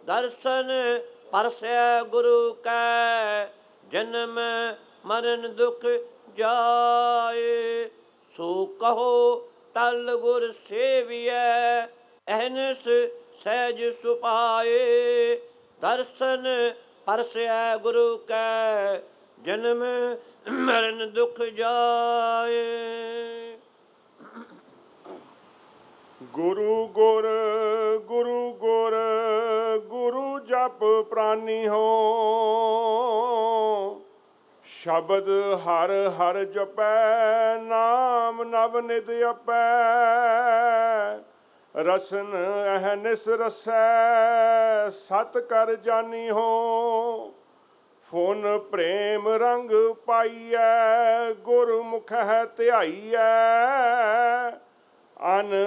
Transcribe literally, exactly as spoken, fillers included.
ਦਰਸ਼ਨ ਪਰਸੈ ਗੁਰੂ ਕੈ, ਜਨਮ ਮਰਨ ਦੁਖ ਜਾਏ। ਸੋ ਕਹੋ ਟਲ ਗੁਰ ਸੇਵੀਐ, ਅਹਨਿਸ ਸਹਿਜ ਸੁਪਾਏ। ਦਰਸ਼ਨ ਪਰਸੈ ਗੁਰੂ ਕੈ, ਜਨਮ ਮਰਨ ਦੁਖ ਜਾਏ। ਗੁਰੂ ਗੁਰ ਗੁਰੂ ਗੁਰ ਗੁਰੂ ਜਪ ਪ੍ਰਾਨੀ ਹੋ, ਸ਼ਬਦ ਹਰ ਹਰ ਜਪੈ, ਨਾਮ ਨਵ ਨਿਤ ਜਪੈ। ਰਸਨ ਅਹਨਿਸ ਰਸੈ, ਸਤ ਕਰ ਜਾਨੀ ਹੋ। ਫੁਨ ਪ੍ਰੇਮ ਰੰਗ ਪਾਈਐ, ਗੁਰਮੁਖ ਹੈ ਧਿਆਈਐ। ਅਨ